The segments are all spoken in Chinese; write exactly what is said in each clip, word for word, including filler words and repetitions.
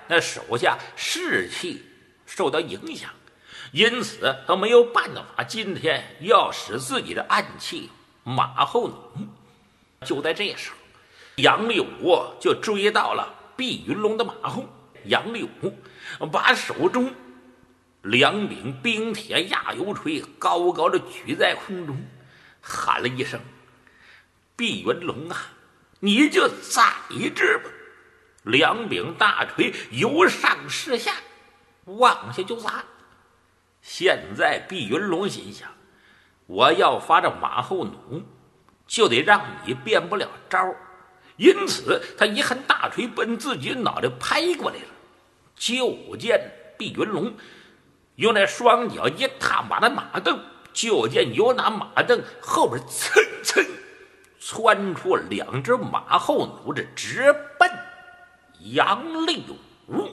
那手下士气受到影响，因此他没有办法，今天要使自己的暗器马后弩。就在这时候，杨立武就追到了毕云龙的马后。杨立武把手中两柄冰铁压油锤高高的举在空中，喊了一声：“毕云龙啊，你就在这吧！”两柄大锤由上至下往下就砸。现在毕云龙心想，我要发这马后弩，就得让你变不了招，因此他一恨大锤奔自己脑袋拍过来了。就见毕云龙用那双脚一踏马的马凳，就见由那马凳后边蹭蹭窜出两只马后弩，这直奔杨立武。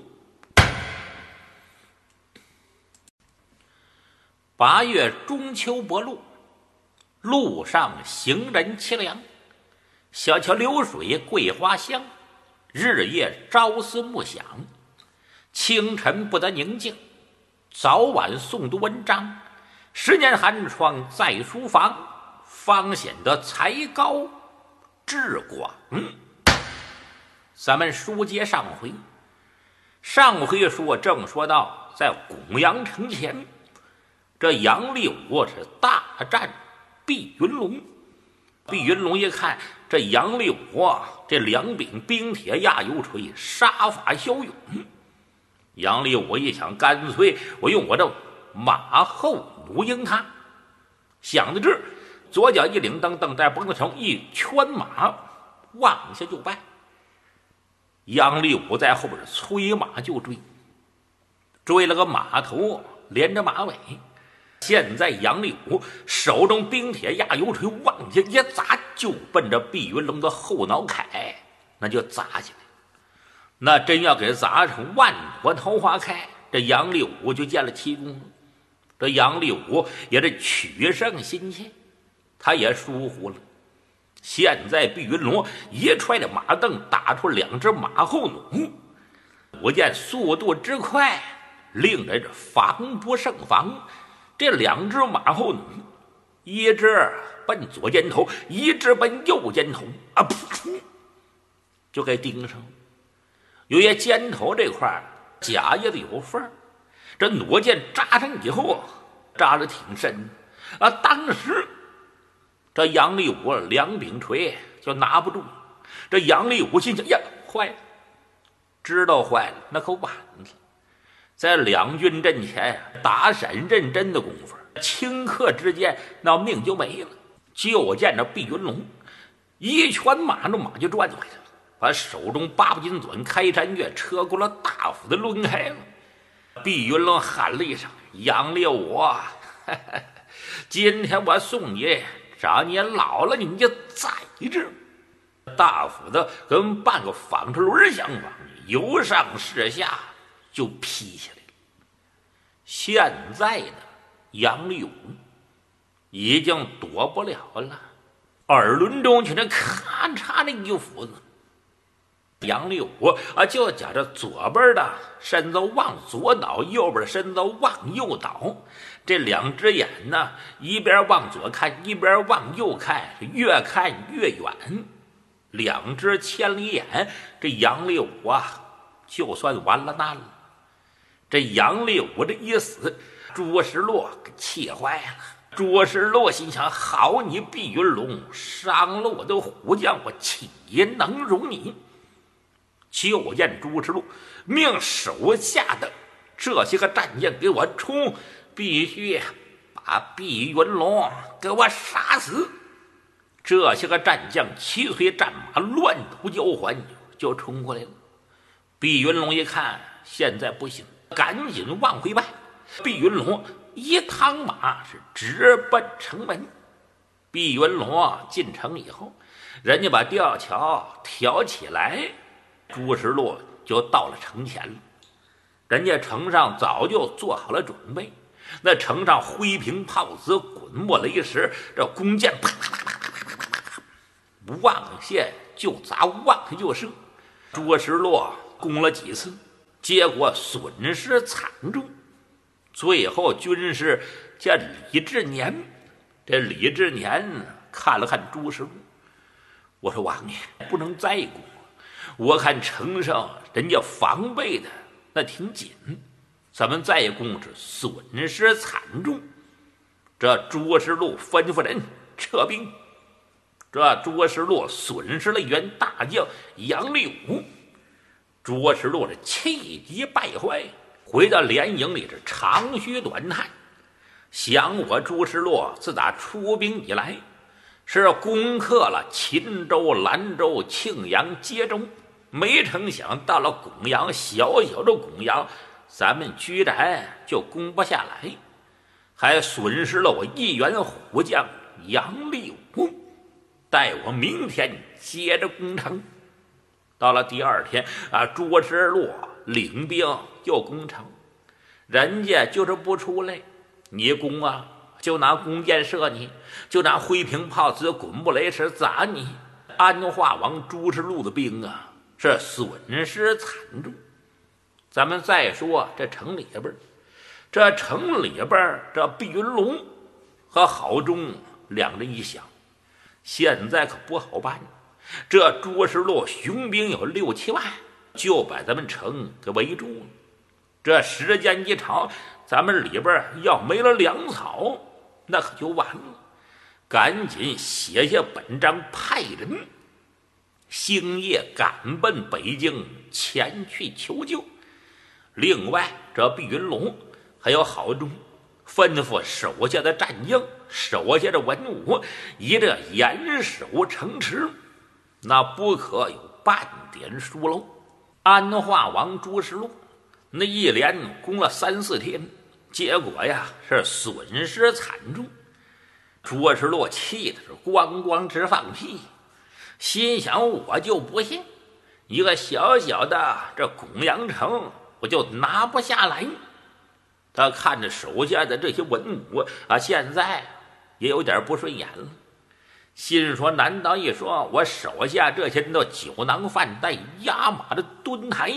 八月中秋薄露，路上行人凄凉，小桥流水桂花香，日夜朝思暮想。清晨不得宁静，早晚诵读文章，十年寒窗在书房，方显得才高志广。咱们书接上回，上回说正说到，在拱阳城前，这杨立武是大战毕云龙。毕云龙一看这杨立武这两柄冰铁压油锤杀法骁勇，杨立武一想，干脆我用我的马后弩迎他。想到这儿，左脚一领蹬，蹬在脖子上一圈马，往下就掰。杨立武在后边催马就追，追了个马头连着马尾。现在杨立武手中冰铁压油锤往下一砸，就奔着毕云龙的后脑铠那就砸起来。那真要给砸成万朵桃花开，这杨立武就见了奇功了。这杨立武也是取胜心切，他也疏忽了。现在毕云龙一踹着马凳，打出两只马后弩，我见速度之快，令人这防不胜防。这两只马后弩，一只奔左肩头，一只奔右肩头，啊噗，就给盯上了。由于肩头这块甲叶子有缝，这弩箭扎上以后扎得挺深啊。当时这杨立武两柄锤就拿不住，这杨立武心想呀，坏了，知道坏了那可晚了。在两军阵前打闪认真的功夫，顷刻之间那命就没了。就见着毕云龙一拳马着马就转回来了，把手中八不金短开山月车过了大斧的抡开了。毕云龙喊了一声：“杨立武，今天我送你，找你老了你就在这。”大斧子跟半个纺车轮相仿，由上至下就劈下来了。现在的杨立武已经躲不了了，耳轮中却那咔嚓的一斧子。杨立武啊，就将这左边的身子往左倒，右边的身子往右倒。这两只眼呢，一边往左看，一边往右看，越看越远。两只千里眼，这杨立武啊，就算完了难了。这杨立武这一死，朱石洛给气坏了。朱石洛心想：好你毕云龙，伤了我的虎将，我岂能容你？就见朱石洛命手下的这些个战将给我冲，必须把毕云龙给我杀死。这些个战将齐随战马乱突交还，就冲过来了。毕云龙一看现在不行，赶紧往回败。毕云龙一趟马是直奔城门。毕云龙进城以后，人家把吊桥挑起来，朱石洛就到了城前了。人家城上早就做好了准备，那城上灰瓶炮子、滚墨雷石，这弓箭啪啪啪啪啪啪啪啪，往下就砸，往下就射。朱石洛攻了几次， 结果损失惨重。最后军师叫李志年，这李志年看了看朱石禄，我说王爷不能再攻，我看城上人家防备的那挺紧，咱们再攻是损失惨重。这朱石禄吩咐人撤兵。这朱石禄损失了一员大将杨立武，朱石禄是气急败坏，回到连营里是长吁短叹，想我朱石禄自打出兵以来，是攻克了秦州、兰州、庆阳、接州，没成想到了巩阳，小小的巩阳，咱们居然就攻不下来，还损失了我一员虎将杨立武。待我明天接着攻城。到了第二天啊，朱石禄领兵又攻城，人家就是不出来，你攻啊，就拿弓箭射你，就拿灰瓶炮子、滚布雷石砸你。安化王朱石禄的兵啊，是损失惨重。咱们再说这城里边，这城里边这毕云龙和郝忠两人一想，现在可不好办，这朱石禄雄兵有六七万，就把咱们城给围住了。这时间一长，咱们里边要没了粮草，那可就完了。赶紧写下本章，派人星夜赶奔北京，前去求救。另外，这毕云龙还有郝忠，吩咐手下的战将、手下的文武，一定严守城池，那不可有半点疏漏。安化王朱石禄那一连攻了三四天，结果呀是损失惨重。朱石禄气的是咣咣直放屁，心想我就不信一个小小的这巩阳城我就拿不下来。他看着手下的这些文武啊，现在也有点不顺眼了，心说难道一说我手下这些人都酒囊饭袋、压马的蹲台？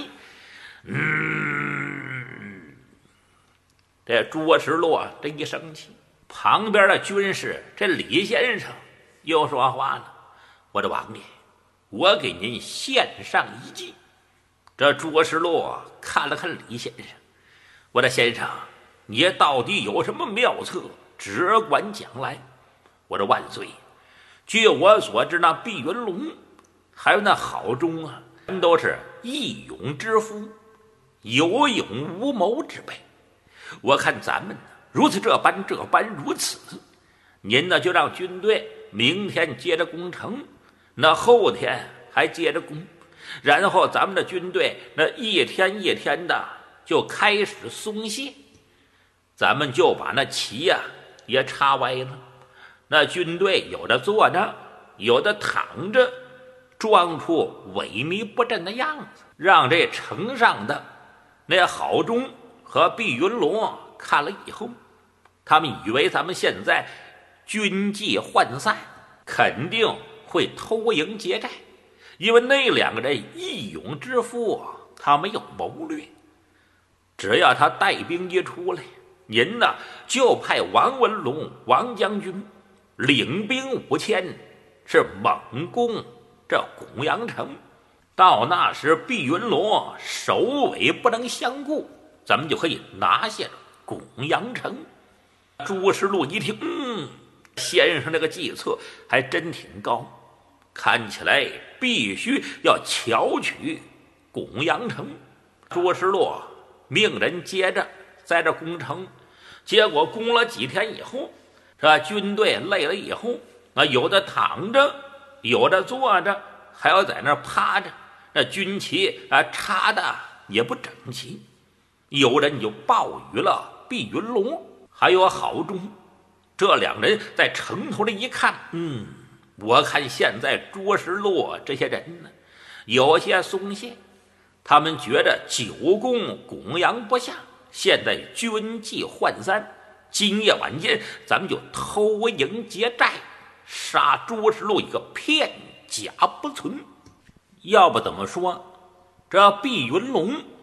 嗯，这朱石禄这一生气，旁边的军士这李先生又说话了：“我的王爷，我给您献上一计。”这朱石禄看了看李先生：“我的先生，你到底有什么妙策？只管讲来。”我说：“万岁，据我所知，那毕云龙还有那郝忠啊，都是义勇之夫，有勇无谋之辈。我看咱们如此这般这般如此，您呢就让军队明天接着攻城，那后天还接着攻，然后咱们的军队那一天一天的就开始松懈，咱们就把那旗呀、啊、也插歪了。那军队有的坐着，有的躺着，装出萎靡不振的样子，让这城上的那郝忠和毕云龙看了以后，他们以为咱们现在军纪涣散，肯定会偷营劫寨，因为那两个人义勇之夫，他没有谋略。只要他带兵一出来，您呢就派王文龙王将军领兵五千，是猛攻这巩阳城。到那时毕云龙首尾不能相顾，咱们就可以拿下巩阳城。朱石禄一听，嗯，先生这个计策还真挺高，看起来必须要巧取巩阳城。朱石禄命人接着在这攻城，结果攻了几天以后，这军队累了以后，啊，有的躺着，有的坐着，还要在那趴着，那军旗啊插的也不整齐。有人就报与了毕云龙还有郝忠，这两人在城头里一看，嗯，我看现在朱石禄这些人呢有些松懈，他们觉得久攻巩阳不下，现在军纪涣散，今夜晚间咱们就偷营劫寨，杀朱石禄一个片甲不存。要不怎么说这毕云龙